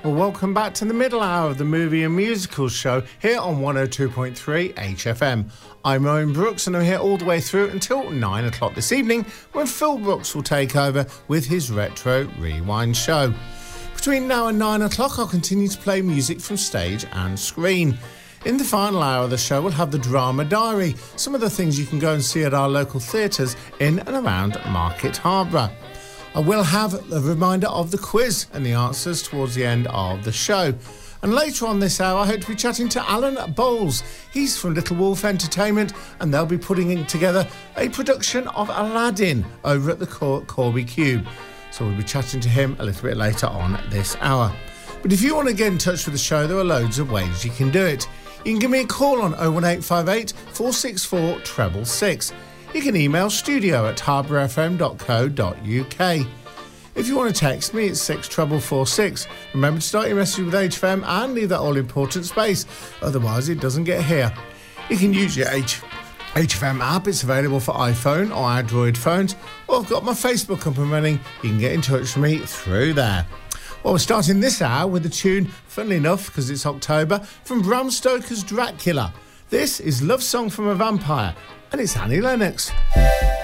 Well, welcome back to the middle hour of the Movie and Musicals show here on 102.3 HFM. I'm Owen Brooks and I'm here all the way through until 9 o'clock this evening when Phil Brooks will take over with his Retro Rewind show. Between now and 9 o'clock, I'll continue to play music from stage and screen. In the final hour of the show, we'll have the Drama Diary, some of the things you can go and see at our local theatres in and around Market Harborough. I will have a reminder of the quiz and the answers towards the end of the show. And later on this hour, I hope to be chatting to Alan Bowles. He's from Little Wolf Entertainment, and they'll be putting together a production of Aladdin over at the Corby Cube. So we'll be chatting to him a little bit later on this hour. But if you want to get in touch with the show, there are loads of ways you can do it. You can give me a call on 01858 464 666. You can email studio@harbourfm.co.uk. If you want to text me, it's 64446. Remember to start your message with HFM and leave that all-important space, otherwise it doesn't get here. You can use your HFM app. It's available for iPhone or Android phones, or I've got my Facebook up and running. You can get in touch with me through there. Well, we're starting this hour with a tune, funnily enough, because it's October, from Bram Stoker's Dracula. This is Love Song from a Vampire, and it's Annie Lennox.